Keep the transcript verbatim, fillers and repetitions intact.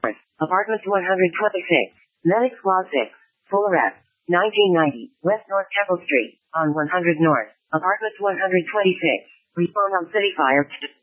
Apartment one hundred twenty-six, Medics Plaza six, Fullerette, nineteen ninety, West North Temple Street, on one hundred North, Apartment one hundred twenty-six. Respond on City Fire.